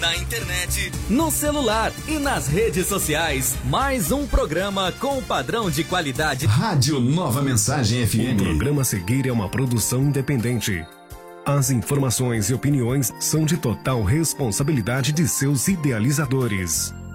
na internet, no celular e nas redes sociais. Mais um programa com padrão de qualidade. Rádio Nova Mensagem FM. O programa a seguir é uma produção independente. As informações e opiniões são de total responsabilidade de seus idealizadores.